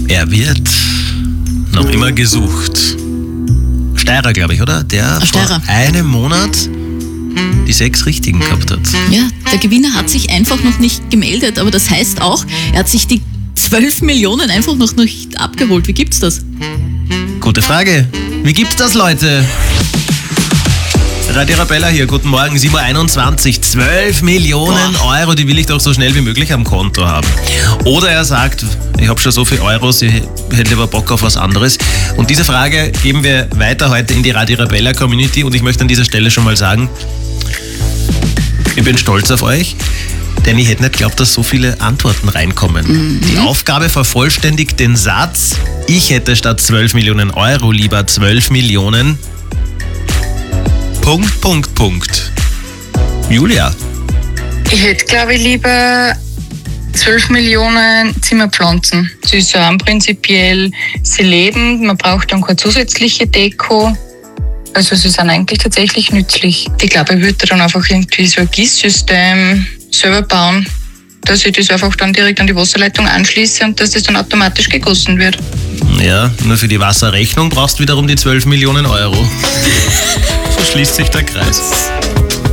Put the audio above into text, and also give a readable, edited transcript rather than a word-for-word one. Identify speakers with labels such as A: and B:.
A: Er wird noch immer gesucht. Steirer, glaube ich, oder? Der
B: Steirer.
A: vor einem Monat die 6 Richtigen gehabt hat.
B: Ja, der Gewinner hat sich einfach noch nicht gemeldet, aber das heißt auch, er hat sich die 12 Millionen einfach noch nicht abgeholt. Wie gibt's das?
A: Gute Frage. Wie gibt's das, Leute? Radio Arabella hier, guten Morgen, 7.21 Uhr, 12 Millionen Euro, die will ich doch so schnell wie möglich am Konto haben. Oder er sagt, ich habe schon so viele Euros, ich hätte lieber Bock auf was anderes. Und diese Frage geben wir weiter heute in die Radio Arabella Community und ich möchte an dieser Stelle schon mal sagen, ich bin stolz auf euch, denn ich hätte nicht geglaubt, dass so viele Antworten reinkommen. Die Aufgabe vervollständigt den Satz, ich hätte statt 12 Millionen Euro lieber 12 Millionen... Punkt. Julia.
C: Ich hätte, glaube ich, lieber 12 Millionen Zimmerpflanzen. Sie sind prinzipiell, sie leben, man braucht dann keine zusätzliche Deko. Also sie sind eigentlich tatsächlich nützlich. Ich glaube, ich würde dann einfach irgendwie so ein Gießsystem selber bauen, dass ich das einfach dann direkt an die Wasserleitung anschließe und dass das dann automatisch gegossen wird.
A: Ja, nur für die Wasserrechnung brauchst du wiederum die 12 Millionen Euro. So schließt sich der Kreis.